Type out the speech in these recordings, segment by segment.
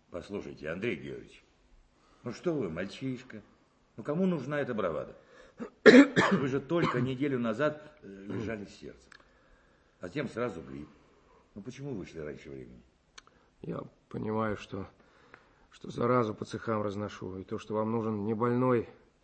Послушайте, Андрей Георгиевич, ну что вы, мальчишка? Ну кому нужна эта бравада? Вы же только неделю назад лежали с сердцем. А затем сразу грипп. Ну почему вышли раньше времени? Я понимаю, что заразу по цехам разношу. И то, что вам нужен не больной,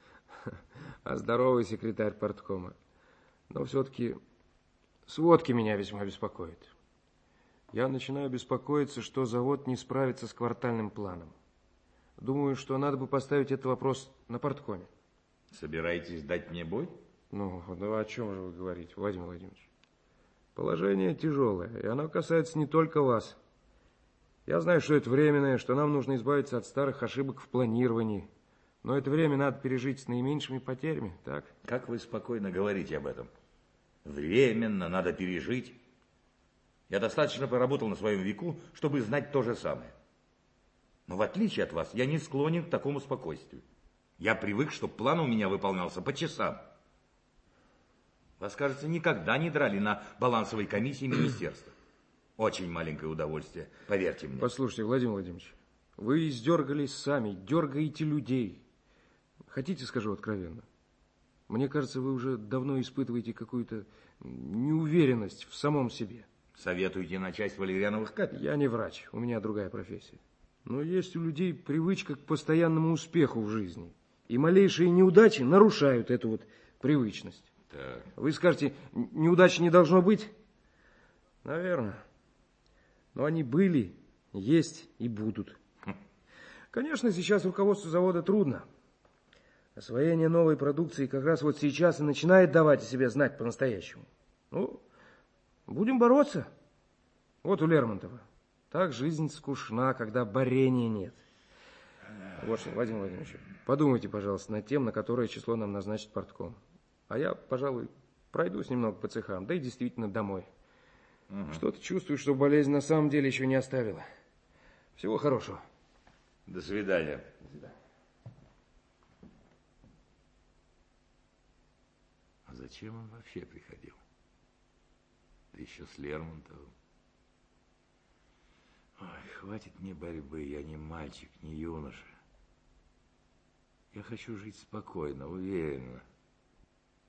а здоровый секретарь парткома. Но все-таки сводки меня весьма беспокоят. Я начинаю беспокоиться, что завод не справится с квартальным планом. Думаю, что надо бы поставить этот вопрос на парткоме. Собираетесь дать мне бой? Ну, да о чем же вы говорите, Владимир Владимирович? Положение тяжелое, и оно касается не только вас. Я знаю, что это временное, что нам нужно избавиться от старых ошибок в планировании. Но это время надо пережить с наименьшими потерями, так? Как вы спокойно говорите об этом? Временно надо пережить. Я достаточно поработал на своем веку, чтобы знать то же самое. Но в отличие от вас, я не склонен к такому спокойствию. Я привык, чтобы план у меня выполнялся по часам. Вас, кажется, никогда не драли на балансовой комиссии министерства. Очень маленькое удовольствие, поверьте мне. Послушайте, Владимир Владимирович, вы издергались сами, дергаете людей. Хотите, скажу откровенно? Мне кажется, вы уже давно испытываете какую-то неуверенность в самом себе. Советуете начать с валериановых капель? Я не врач, у меня другая профессия. Но есть у людей привычка к постоянному успеху в жизни. И малейшие неудачи нарушают эту вот привычность. Так. Вы скажете, неудач не должно быть? Наверное. Но они были, есть и будут. Конечно, сейчас руководству завода трудно. Освоение новой продукции как раз вот сейчас и начинает давать о себе знать по-настоящему. Ну, будем бороться. Вот у Лермонтова. Так жизнь скучна, когда борения нет. Вот что, Владимир Владимирович, подумайте, пожалуйста, над тем, на которое число нам назначит партком. А я, пожалуй, пройдусь немного по цехам, да и действительно домой. Что-то чувствую, что болезнь на самом деле еще не оставила. Всего хорошего. До свидания. До свидания. А зачем он вообще приходил? Да еще с Лермонтовым. Ой, хватит мне борьбы, я не мальчик, не юноша. Я хочу жить спокойно, уверенно.